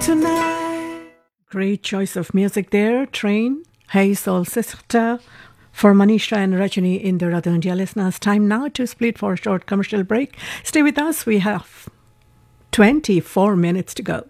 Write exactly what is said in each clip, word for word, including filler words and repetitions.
tonight. Great choice of music there. Train, Hey Soul Sister for Manisha and Rajani in the Radha India listeners. Time now to split for a short commercial break. Stay with us. We have twenty-four minutes to go.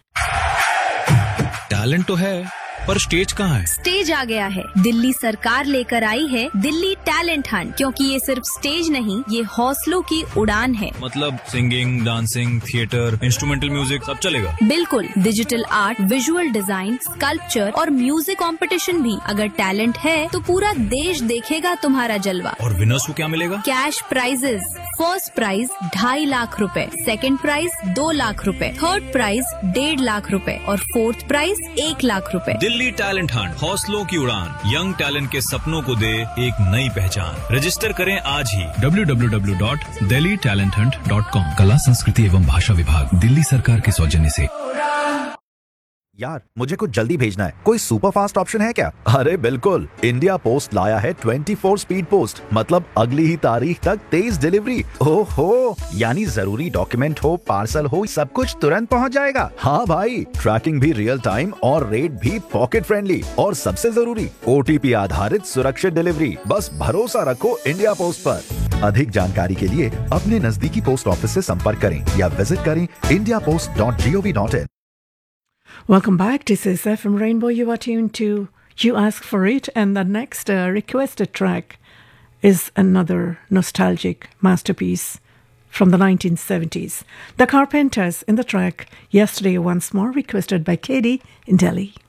Talent तो है पर stage कहाँ है? Stage आ गया है। दिल्ली सरकार लेकर आई है दिल्ली टैलेंट हंट, क्योंकि ये सिर्फ स्टेज नहीं, ये हौसलों की उड़ान है। मतलब singing, dancing, theatre, instrumental music सब चलेगा? बिल्कुल, digital art, visual design, sculpture और म्यूजिक कंपटीशन भी। अगर टैलेंट है तो पूरा देश देखेगा तुम्हारा जलवा। और विनर्स को क्या मिलेगा? Cash prices. फर्स्ट प्राइज ढाई लाख रुपए, सेकंड प्राइज दो लाख रुपए, थर्ड प्राइज डेढ़ लाख रुपए और फोर्थ प्राइज एक लाख रुपए। दिल्ली टैलेंट हंट, हौसलों की उड़ान, यंग टैलेंट के सपनों को दे एक नई पहचान। रजिस्टर करें आज ही W W W dot Delhi talent Hunt dot com. कला, संस्कृति एवं भाषा विभाग, दिल्ली सरकार के सौजन्य से। यार, मुझे कुछ जल्दी भेजना है। कोई सुपर फास्ट ऑप्शन है क्या? अरे बिल्कुल, इंडिया पोस्ट लाया है चौबीस स्पीड पोस्ट, मतलब अगली ही तारीख तक तेज डिलीवरी। ओहो, यानी जरूरी डॉक्यूमेंट हो, पार्सल हो, सब कुछ तुरंत पहुंच जाएगा। हाँ भाई, ट्रैकिंग भी रियल टाइम और रेट भी पॉकेट फ्रेंडली, और सबसे जरूरी ओटीपी आधारित सुरक्षित डिलीवरी। बस भरोसा रखो इंडिया पोस्ट पर। अधिक जानकारी के लिए अपने नजदीकी पोस्ट ऑफिस से संपर्क करें या विजिट करें India post dot G O V dot in. Welcome back. This is F M Rainbow. You are tuned to You Ask For It, and the next uh, requested track is another nostalgic masterpiece from the nineteen seventies. The Carpenters in the track Yesterday Once More, requested by Katie in Delhi.